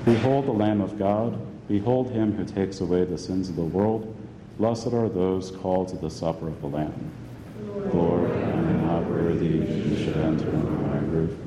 Behold the Lamb of God. Behold him who takes away the sins of the world. Blessed are those called to the supper of the Lamb. Lord, I am not worthy you should enter under my roof,